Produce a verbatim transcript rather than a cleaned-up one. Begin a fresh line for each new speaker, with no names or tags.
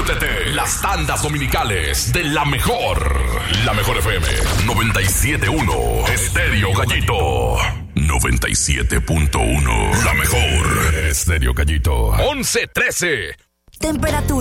Súbtete. Las tandas dominicales de la mejor. La mejor F M. noventa y siete punto uno. Estéreo Gallito. noventa y siete punto uno. La mejor. Estéreo Gallito. once trece.
Temperatura.